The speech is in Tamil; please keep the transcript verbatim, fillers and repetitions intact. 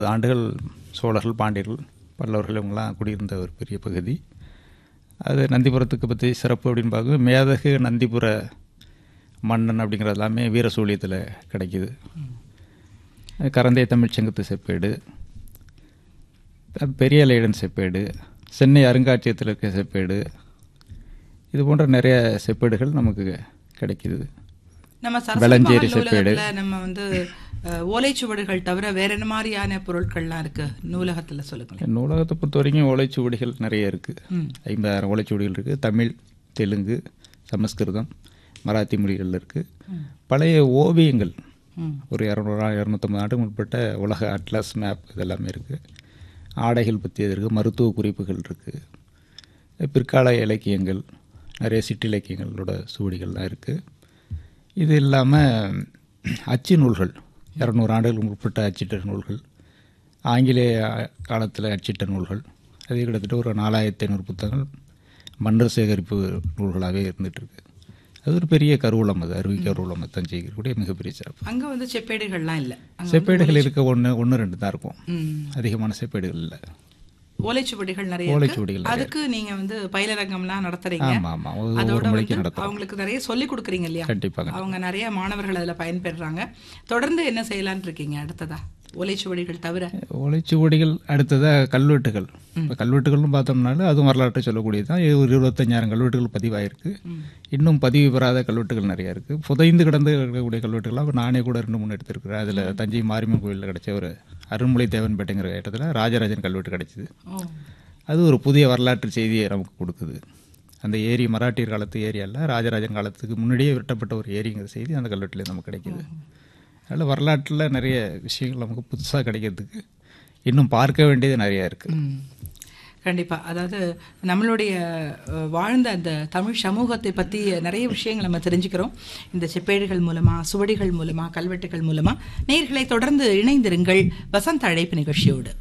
ஆண்டுகள் சோழர்கள், பாண்டியர்கள், பல்லவர்கள் இவங்கெல்லாம் குடியிருந்த ஒரு பெரிய பகுதி. அது நந்திபுரத்துக்கு பற்றி சிறப்பு அப்படின்னு பார்க்க மேதகு நந்திபுர மன்னன் அப்படிங்கிறது எல்லாமே வீரசூழியத்தில் கிடைக்கிது. கரந்தை தமிழ்ச்சங்கத்து செப்பேடு, பெரிய லைடன் செப்பேடு, சென்னை அருங்காட்சியகத்தில் இருக்க செப்பேடு, இது போன்ற நிறைய செப்பேடுகள் நமக்கு கிடைக்கிது. நம்ம வெளஞ்சேரி செப்பேடு. நம்ம வந்து ஓலைச்சுவடுகள் தவிர வேற என்ன மாதிரியான பொருட்கள்லாம் இருக்கு நூலகத்தில் சொல்லுங்களேன். நூலகத்தை பொறுத்த வரைக்கும் ஓலைச்சுவடிகள் நிறைய இருக்குது. ஐம்பதாயிரம் ஓலைச்சுவடிகள் இருக்குது. தமிழ், தெலுங்கு, சமஸ்கிருதம், மராத்தி மொழிகள் இருக்குது. பழைய ஓவியங்கள் ஒரு இரநூறு இரநூத்தம்பது ஆண்டுக்கு முற்பட்ட உலக அட்லாஸ் மேப் இதெல்லாமே இருக்குது. ஆடைகள் பற்றியது இருக்குது. மருத்துவ குறிப்புகள் இருக்குது. பிற்கால இலக்கியங்கள், நிறைய சிற்றிலக்கியங்களோட சுவடிகள்லாம் இருக்குது. இது இல்லாமல் அச்சு நூல்கள், இரநூறு ஆண்டுகளுக்கு முற்பட்ட அச்சிட்ட நூல்கள், ஆங்கிலேய காலத்தில் அச்சிட்ட நூல்கள், அது கிட்டத்தட்ட ஒரு நாலாயிரத்தி ஐநூறு புத்தகங்கள் மன்னர் சேகரிப்பு நூல்களாகவே இருந்துகிட்ருக்கு. அது ஒரு பெரிய கருவூலம், அது அருவி கருவூலம் தஞ்சை இருக்கக்கூடிய மிகப்பெரிய சிறப்பு. அங்கே வந்து செப்பேடுகள்லாம் இல்லை. செப்பேடுகள் இருக்க ஒன்று ஒன்று ரெண்டு தான் இருக்கும். அதிகமான செப்பேடுகள் இல்லை. ஓலைச்சுவடிகள் நிறைய ஓலைச்சுவடிகள். அதுக்கு நீங்க வந்து பயிலரங்கம்லாம் நடத்துறீங்க. ஆமா ஆமா ஒவ்வொரு மொழிக்கு நடத்துறோம். அவங்களுக்கு நிறைய சொல்லி கொடுக்குறீங்க இல்லையா? கண்டிப்பாக. அவங்க நிறைய மாணவர்கள் அதில் பயன்பெறாங்க. தொடர்ந்து என்ன செய்யலான்னு இருக்கீங்க அடுத்ததா ஓலைச்சுவடிகள் தவிர? ஓலைச்சுவடிகள் அடுத்ததாக கல்வெட்டுகள். இப்போ கல்வெட்டுகள்னு பார்த்தோம்னாலும் அதுவும் வரலாற்றை சொல்லக்கூடியது தான். ஒரு இருபத்தஞ்சாயிரம் கல்வெட்டுகள் பதிவாயிருக்கு. இன்னும் பதிவு பெறாத கல்வெட்டுகள் நிறையா இருக்குது. புதைந்து கிடந்து இருக்கக்கூடிய கல்வெட்டுகள்லாம் நானே கூட ரெண்டு மூணு எடுத்திருக்கிறேன். அதில் தஞ்சை மாரியம்மன் கோயிலில் கிடைச்ச ஒரு அருண்மொழி தேவன்பேட்டைங்கிற இடத்துல ராஜராஜன் கல்வெட்டு கிடைச்சிது. அது ஒரு புதிய வரலாற்று செய்தியை நமக்கு கொடுக்குது. அந்த ஏரி மராட்டியர் காலத்து ஏரி அல்ல, ராஜராஜன் காலத்துக்கு முன்னாடியே வெட்டப்பட்ட ஒரு ஏரிங்கிற செய்தி அந்த கல்வெட்டில் நமக்கு கிடைக்கிது. அதனால் வரலாற்றில் நிறைய விஷயங்கள் நமக்கு புதுசாக கிடைக்கிறதுக்கு இன்னும் பார்க்க வேண்டியது நிறையா இருக்குது. கண்டிப்பாக. அதாவது நம்மளுடைய வாழ்ந்த அந்த தமிழ் சமூகத்தை பற்றி நிறைய விஷயங்கள் நம்ம தெரிஞ்சுக்கிறோம் இந்த செப்பேடுகள் மூலமாக, சுவடிகள் மூலமாக, கல்வெட்டுகள் மூலமாக. நேயர்களை தொடர்ந்து இணைந்திருங்கள் வசந்த அழைப்பு நிகழ்ச்சியோடு.